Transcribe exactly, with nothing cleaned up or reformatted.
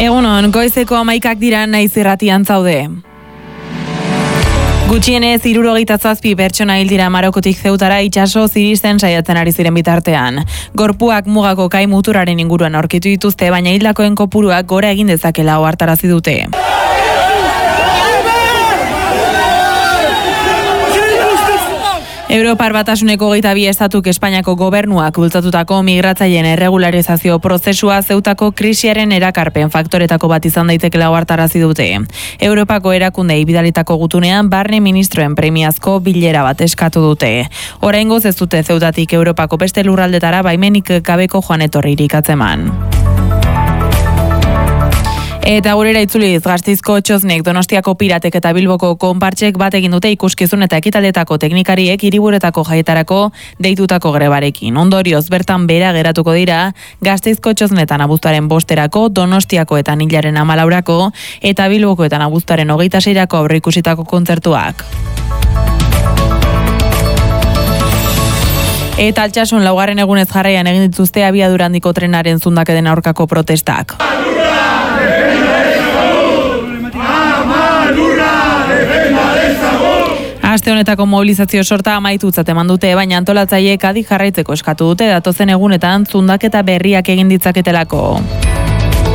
Egunon, goizeko hamaikak dira naiz irratian zaude. Gutxienez hirurogeita zazpi pertsona hil dira Marokotik Zeutara itsaso iristen saiatzen ari ziren bitartean. Gorpuak mugako kai muturraren inguruan aurkitu dituzte, baina hildakoen kopuruak gora egin dezakela ohartarazi dute. Europar Batasuneko hogeita bi estatuk Espainiako gobernuak bultzatutako migratzaileen erregularizazio prozesua Zeutako krisiaren erakarpen faktoretako bat izan daitekela ohartarazi dute. Europako erakundei bidalitako gutunean barne ministroen premiazko bilera bat eskatu dute. Oraingoz ez dute Zeutatik Europako beste lurraldetara baimenik gabeko joan etorririk atzeman. Eta gurera itzuliz, Gasteizko Txoznek, Donostiako Piratek eta Bilboko Konpartsek bat egin dute ikuskizun eta ekitaldetako teknikariek hiriburuetako jaietarako deitutako grebarekin. Ondorioz, bertan bera geratuko dira, Gasteizko Txoznetan abuztuaren bosterako, Donostiako eta hilaren hamalaurako, eta Bilboko eta abuztuaren hogeita seirako aurreikusitako kontzertuak. Eta Altsasun laugarren egunez jarraian egin dituzte abiadura handiko trenaren zundaketen aurkako protestak. Aste honetako mobilizazio sorta amaitutzat eman dute, baina antolatzaileek adi jarraitzeko eskatu dute datozen egunetan zundaketa berriak egin ditzaketelako.